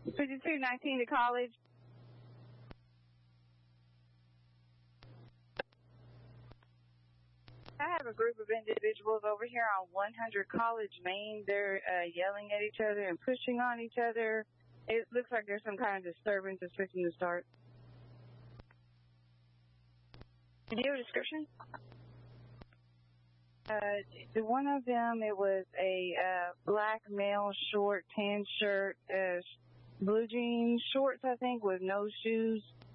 5219 to College. I have a group of individuals over here on 100 College Main. They're yelling at each other and pushing on each other. It looks like there's some kind of disturbance that's fixing to start. Do you have a description? One of them, it was a black male, short, tan shirt, blue jean shorts, I think, with no shoes.